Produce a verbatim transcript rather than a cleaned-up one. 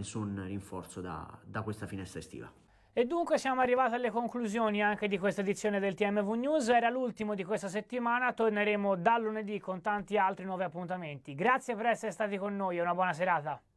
nessun rinforzo da, da questa finestra estiva. E dunque siamo arrivati alle conclusioni anche di questa edizione del T M V News, era l'ultimo di questa settimana, torneremo da lunedì con tanti altri nuovi appuntamenti. Grazie per essere stati con noi e una buona serata.